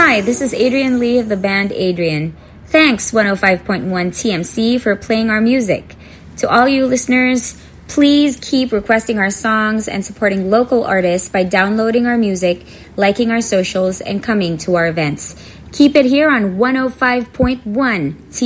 Hi, this is Adrian Lee of the band Adrian. Thanks, 105.1 TMC, for playing our music. To all you listeners, please keep requesting our songs and supporting local artists by downloading our music, liking our socials, and coming to our events. Keep it here on 105.1